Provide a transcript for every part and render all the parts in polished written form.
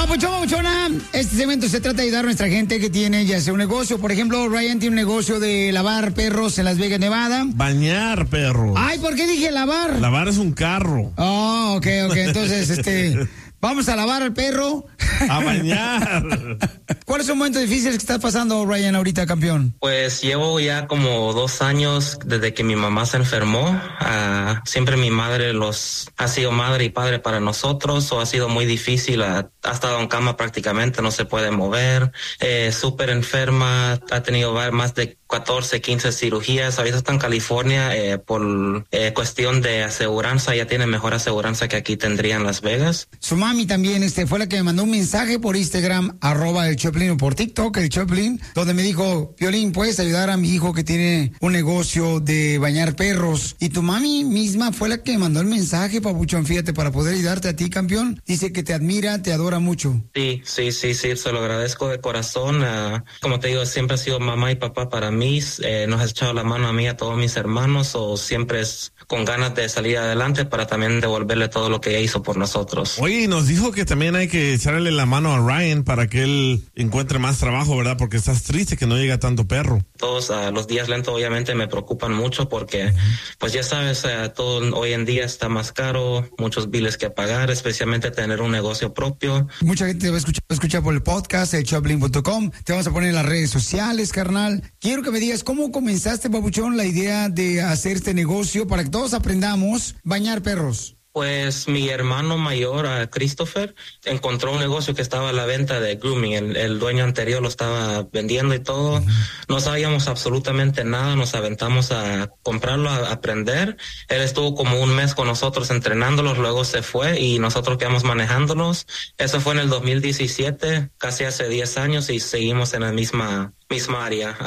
Papuchona, este segmento se trata de ayudar a nuestra gente que tiene ya sea un negocio. Por ejemplo, Ryan tiene un negocio de lavar perros en Las Vegas, Nevada. Bañar perros. Ay, ¿por qué dije lavar? Lavar es un carro. Oh, ok. Entonces, vamos a lavar al perro. A bañar. ¿Cuáles son momentos difíciles que estás pasando, Ryan, ahorita, campeón? Pues llevo ya como 2 años desde que mi mamá se enfermó. Siempre mi madre ha sido madre y padre para nosotros, o ha sido muy difícil. Ha estado en cama prácticamente, no se puede mover. Súper enferma, ha tenido más de 14, 15 cirugías. Ahorita está en California por cuestión de aseguranza. Ya tiene mejor aseguranza que aquí tendría en Las Vegas. Su mami también fue la que me mandó un mensaje por Instagram, @el Choplin, o por TikTok, el Choplin, donde me dijo: Piolín, ¿puedes ayudar a mi hijo que tiene un negocio de bañar perros? Y tu mami misma fue la que mandó el mensaje, papuchón, fíjate, para poder ayudarte a ti, campeón. Dice que te admira, te adora mucho. Sí, se lo agradezco de corazón. Como te digo, siempre ha sido mamá y papá para mí. Nos ha echado la mano a mí, a todos mis hermanos, o siempre es con ganas de salir adelante para también devolverle todo lo que ella hizo por nosotros. Oye, nos dijo que también hay que echarle la mano a Ryan para que él encuentre más trabajo, ¿verdad? Porque estás triste que no llega tanto perro. Todos los días lentos obviamente me preocupan mucho porque, pues ya sabes, todo hoy en día está más caro, muchos biles que pagar, especialmente tener un negocio propio. Mucha gente te va a escuchar por el podcast, el Choplin.com. Te vamos a poner en las redes sociales, carnal. Quiero que me digas cómo comenzaste, papuchón, la idea de hacer este negocio para que todos aprendamos bañar perros. Pues mi hermano mayor, Christopher, encontró un negocio que estaba a la venta de grooming. El dueño anterior lo estaba vendiendo y todo. No sabíamos absolutamente nada, nos aventamos a comprarlo, a aprender. Él estuvo como 1 mes con nosotros entrenándolos, luego se fue y nosotros quedamos manejándolos. Eso fue en el 2017, casi hace 10 años, y seguimos en la misma área.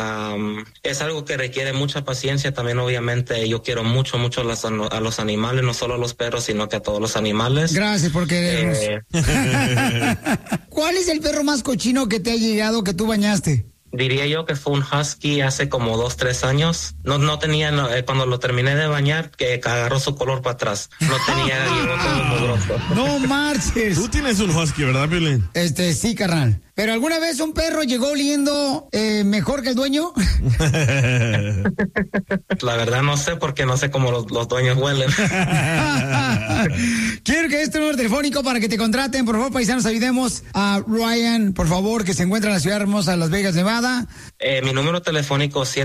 Es algo que requiere mucha paciencia. También obviamente yo quiero mucho a los animales, no solo a los perros, sino que a todos los animales. Gracias por querernos. ¿Cuál es el perro más cochino que te ha llegado que tú bañaste? Diría yo que fue un husky hace como 2, 3 años. No tenía, cuando lo terminé de bañar, que agarró su color para atrás. No tenía, llegó todo mugroso. No marches. Tú tienes un husky, ¿verdad, Piolín? Sí, carnal. ¿Pero alguna vez un perro llegó oliendo mejor que el dueño? La verdad no sé, porque no sé cómo los dueños huelen. Quiero que este número telefónico para que te contraten. Por favor, paisanos, ayudemos a Ryan, por favor, que se encuentra en la ciudad hermosa de Las Vegas, Nevada. Mi número telefónico es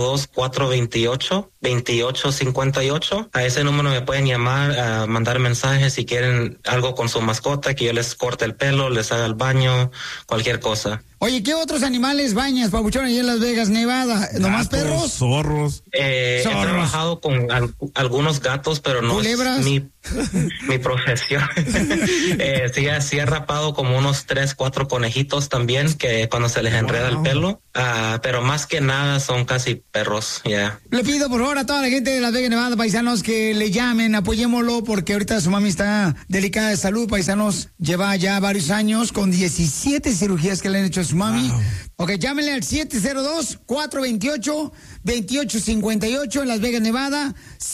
702-428-2858. A ese número me pueden llamar, mandar mensajes si quieren algo con su mascota, que yo les corte el pelo, les haga el baño, cualquier cosa. Oye, ¿qué otros animales bañas, papuchón, allá en Las Vegas, Nevada? ¿Nomás perros? Zorros. He trabajado con algunos gatos, pero no ¿culebras? es mi profesión. Sí he rapado como unos 3, 4 conejitos también, que cuando se les enreda el pelo. Pero más que nada son casi perros, ya. Yeah. Le pido por favor a toda la gente de Las Vegas, Nevada, paisanos, que le llamen, apoyémoslo, porque ahorita su mami está delicada de salud, paisanos. Lleva ya varios años con 17 cirugías que le han hecho a su mami. Wow. Ok, llámenle al 702-428-2858 en Las Vegas, Nevada.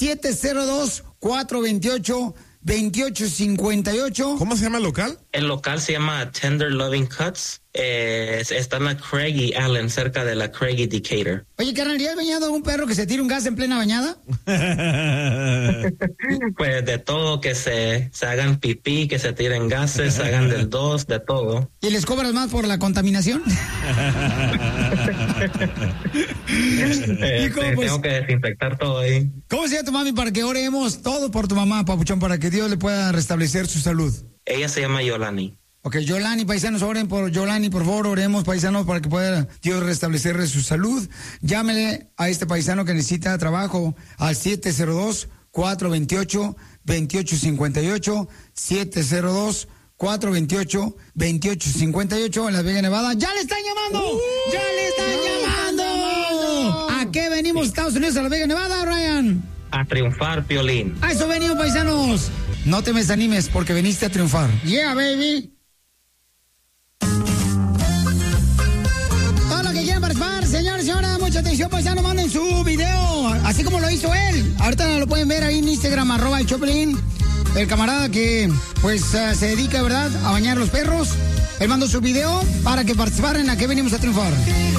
702-428-2858. ¿Cómo se llama el local? El local se llama Tender Loving Cuts. Está en la Craig y Allen, cerca de la Craig y Decatur. Oye, carnal, ¿ya has bañado a un perro que se tire un gas en plena bañada? Pues de todo, que se hagan pipí, que se tiren gases, se hagan del 2, de todo. ¿Y les cobras más por la contaminación? Tengo que desinfectar todo ahí. ¿Cómo se llama tu mami para que oremos todo por tu mamá, papuchón, para que Dios le pueda restablecer su salud? Ella se llama Yolani. Ok, Yolani, paisanos, oren por Yolani, por favor, oremos, paisanos, para que pueda Dios restablecerle su salud. Llámele a este paisano que necesita trabajo al 702-428-2858, 702-428-2858 en Las Vegas, Nevada. ¡Ya le están llamando! ¡Ya le están llamando! ¿A qué venimos, Estados Unidos, a Las Vegas, Nevada, Ryan? A triunfar, Piolín. A eso venimos, paisanos. No te me desanimes porque veniste a triunfar. Yeah, baby. Todo lo que quieran participar, señores y señoras, mucha atención, paisano, manden su video, así como lo hizo él. Ahorita lo pueden ver ahí en Instagram, @el Choplin. el camarada que pues se dedica, ¿verdad?, a bañar los perros. Él mandó su video para que participaran en A Qué Venimos a Triunfar.